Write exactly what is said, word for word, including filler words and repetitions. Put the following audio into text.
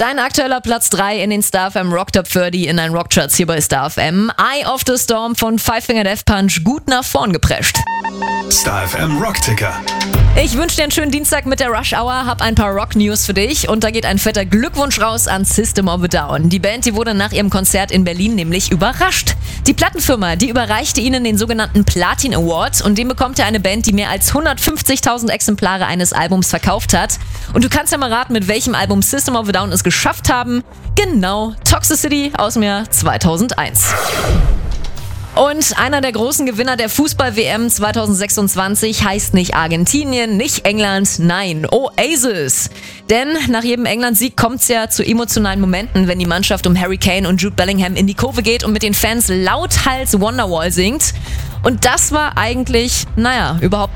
Dein aktueller Platz drei in den Star F M Rock Top dreißig in deinen Rockcharts hier bei Star F M. Eye of the Storm von Five Finger Death Punch gut nach vorn geprescht. Star F M Rockticker. Ich wünsche dir einen schönen Dienstag mit der Rush Hour, hab ein paar Rock-News für dich und da geht ein fetter Glückwunsch raus an System of a Down. Die Band, die wurde nach ihrem Konzert in Berlin nämlich überrascht. Die Plattenfirma, die überreichte ihnen den sogenannten Platin Award und den bekommt ja eine Band, die mehr als hundertfünfzigtausend Exemplare eines Albums verkauft hat. Und du kannst ja mal raten, mit welchem Album System of a Down es geschafft haben. Genau, Toxicity aus dem Jahr zweitausendeins. Und einer der großen Gewinner der Fußball-W M zweitausendsechsundzwanzig heißt nicht Argentinien, nicht England, nein, Oasis. Denn nach jedem England-Sieg kommt es ja zu emotionalen Momenten, wenn die Mannschaft um Harry Kane und Jude Bellingham in die Kurve geht und mit den Fans lauthals Wonderwall singt. Und das war eigentlich, naja, überhaupt